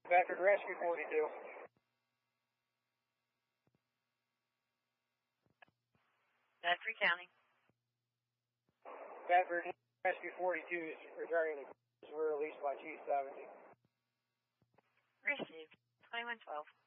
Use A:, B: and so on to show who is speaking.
A: Bedford Rescue 42.
B: Bedford County.
A: Bedford Rescue 42 is regarding the were released by Chief 70.
B: Received. 2112.